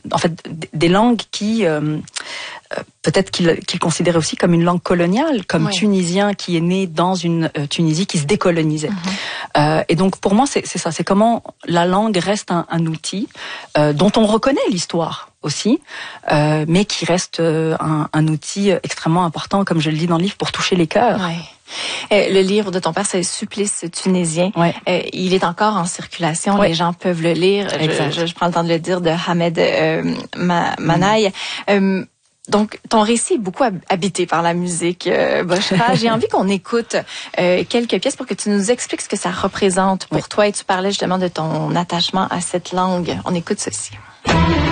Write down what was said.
en fait, des langues qui peut-être qu'il considérait aussi comme une langue coloniale, comme tunisien qui est né dans une Tunisie qui se décolonisait. Et donc pour moi c'est ça, c'est comment la langue reste un outil dont on reconnaît l'histoire aussi, mais qui reste un outil extrêmement important, comme je le dis dans le livre, pour toucher les cœurs. Le livre de ton père, c'est Supplice tunisien. Il est encore en circulation. Les gens peuvent le lire. Je prends le temps de le dire, de Hamed Manaï. Donc, ton récit est beaucoup habité par la musique, Bochra. J'ai envie qu'on écoute quelques pièces pour que tu nous expliques ce que ça représente pour toi. Et tu parlais justement de ton attachement à cette langue. On écoute ceci.